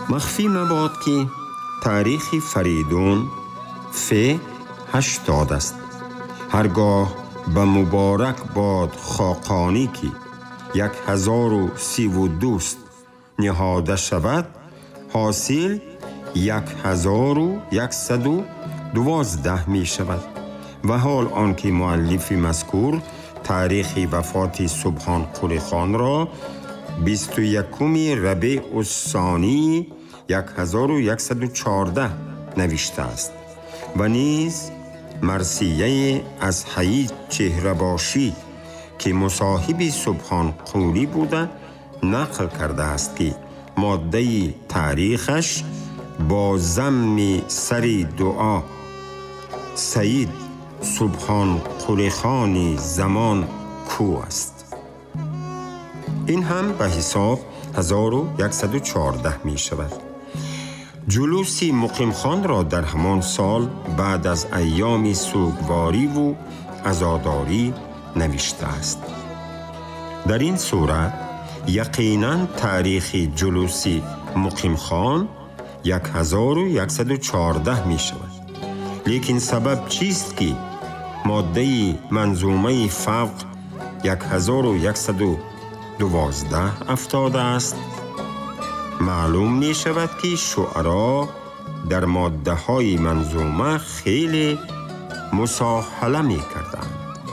مخفی مباد که تاریخ فریدون 80 است. هرگاه به مبارک باد خاقانی که 1032 نهاده شود، حاصل 1112 می شود. و حال آنکه مؤلف مذکور تاریخ وفات سبحان قلی خان را 21 ربیع الثانی 1114 نوشته است و نیز مرثیه از حیی چهره‌باشی که مصاحب سبحان قلی بوده نقل کرده است که ماده تاریخش با ضم سر دعا سید سبحان قلی خان زمان کو است. این هم به حساب 1114 می شود. جلوس مقیم خان را در همان سال بعد از ایام سوگواری و عزاداری نوشته است. در این صورت یقیناً تاریخ جلوس مقیم خان 1114 می شود. لیکن سبب چیست که ماده منظومه فوق 1112 افتاده است؟ معلوم می شود که شعرا در ماده های منظومه خیلی مساهله می کردند.